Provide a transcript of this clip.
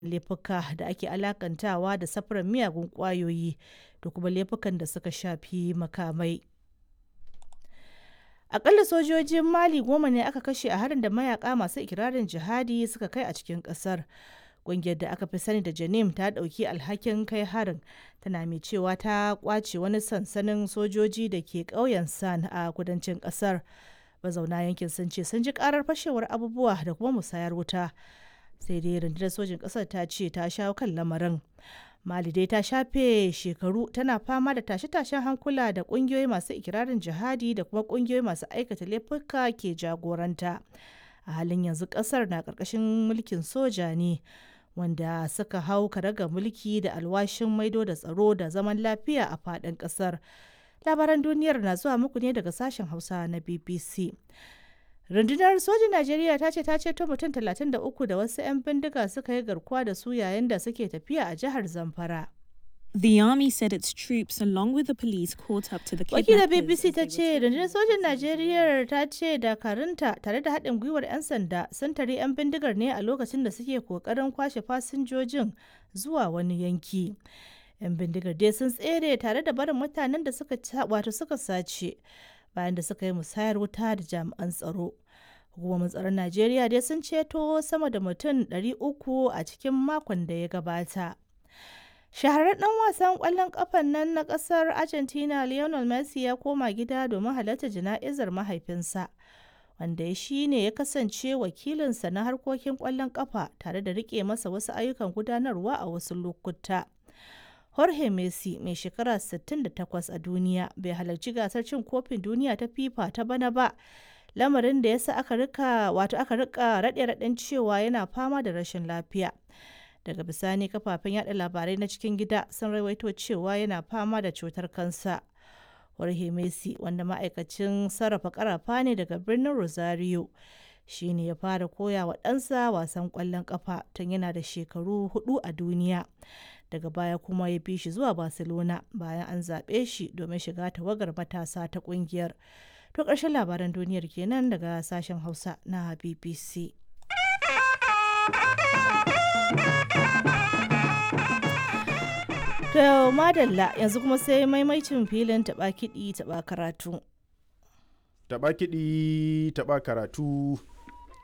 laifuka da ake alakantawa da safarar miyagun ƙwayoyi da kuma laifukan da suka shafi makamai. Akalla sojojin Mali 10 ne aka kashe a harin da mayaka masu ikirarin jihadi suka kai a cikin kasar. Ƙungiyar da aka fi sani da Janim ta ɗauki alhakin kai harin, tana mai cewa ta kwace wani sansanin sojoji da ke ƙauyen San a kudancin ƙasar. Mazauna yankin sun ce sun ji ƙarar fashewar abubuwa da kuma musayar wuta. Sai dai rundunar sojin ƙasar ta ce ta shawo kan lamarin. Mali dai ta shafe shekaru tana fama da tashe-tashen hankula da ƙungiyoyi masu ikirarin jihadi da kuma ƙungiyoyi masu aikata laifuka ke jagoranta. A halin yanzu ƙasar na ƙarƙashin mulkin soja ne, wanda suka hau karagar mulki da alwashin maido da tsaro da zaman lafiya a faɗin ƙasar. Labaran duniyar na zuwa muku ne daga sashen Hausa na BBC. Rundunar sojin Najeriya ta ce ta ceto mutum 33 da wasu 'yan bindiga suka yi garkuwa da su yayin da suke tafiya a jihar Zamfara. The army said its troops, along with the police, caught up to the Wakilar kidnappers. BBC ta ce rundunar sojin Najeriya ta ce dakarunta tare da haɗin gwiwar 'yan sanda sun tare 'yan bindigar ne a lokacin da suke kokarin kwashe fasinjojin zuwa wani yanki. 'Yan bindigar dai sun tsere tare da barin mutanen da suka sace bayan da suka yi musayar wuta da jami'an tsaro. Hukumomin tsaron Najeriya dai sun ceto sama da mutum 300 a cikin makon da ya gabata. Shahararren ɗan wasan ƙwallon ƙafan nan na ƙasar Argentina Lionel Messi ya koma gida domin halartar jana'izar mahaifinsa, wanda shi ne ya kasance wakilinsa na harkokin ƙwallon ƙafa tare da riƙe masa wasu ayyukan gudanarwa a wasu lokuta. Jorge Messi, mai shekara 68 a duniya, bai halarci gasar cin kofin duniya ta FIFA ta bana ba, lamarin da ya sa aka rika raɗe-raɗen cewa yana fama da rashin lafiya. Daga bisani kafafen yada labarai na cikin gida sun rawaito cewa yana fama da cutar kansa. Jorge Messi, wanda ma'aikacin sarrafa karafa ne daga birnin Rosario, shi ne ya fara koya wa ɗansa wasan ƙwallon ƙafa tun yana da shekaru 4 a duniya. Daga baya kuma ya bi shi zuwa Barcelona bayan an zaɓe shi domin shiga tawagar matasa ta ƙungiyar. To ƙarshen labaran duniyar kenan daga sashen Hausa na BBC. To madalla yanzu kuma sai maimaicin filin taɓa kiɗi taɓa karatu. Taɓa kiɗi taɓa karatu.